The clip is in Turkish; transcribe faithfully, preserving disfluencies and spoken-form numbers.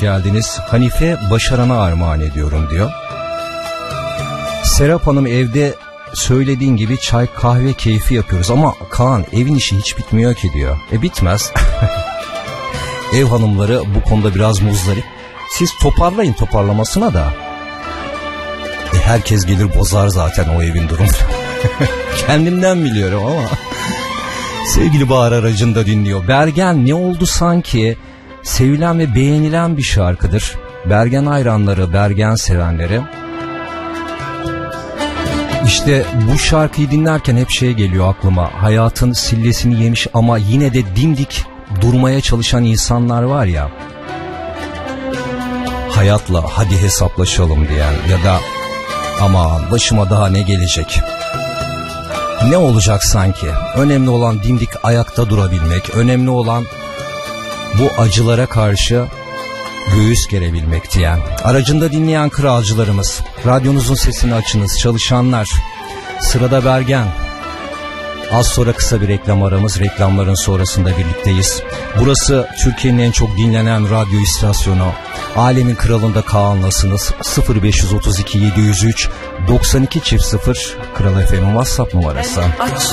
geldiniz. Hanife Başaran'a armağan ediyorum diyor. Serap Hanım, evde söylediğin gibi çay kahve keyfi yapıyoruz ama Kaan evin işi hiç bitmiyor ki diyor. E bitmez. Ev hanımları bu konuda biraz muzdarip. Siz toparlayın toparlamasına da. E herkes gelir bozar zaten o evin durumunu. Kendimden biliyorum ama. Sevgili Bahar aracında dinliyor. Bergen ne oldu sanki? Sevilen ve beğenilen bir şarkıdır. Bergen hayranları, Bergen sevenleri. İşte bu şarkıyı dinlerken hep şey geliyor aklıma. Hayatın sillesini yemiş ama yine de dimdik durmaya çalışan insanlar var ya. Hayatla hadi hesaplaşalım diyen ya da aman başıma daha ne gelecek? Ne olacak sanki? Önemli olan dimdik ayakta durabilmek. Önemli olan bu acılara karşı göğüs gerebilmek diyen. Aracında dinleyen kralcılarımız, radyonuzun sesini açınız çalışanlar. Sırada Bergen. Az sonra kısa bir reklam aramız. Reklamların sonrasında birlikteyiz. Burası Türkiye'nin en çok dinlenen radyo istasyonu. Alemin kralında Kaan'lasınız. sıfır beş otuz iki yedi yüz üç doksan iki sıfır Kral F M'in WhatsApp numarası. Aç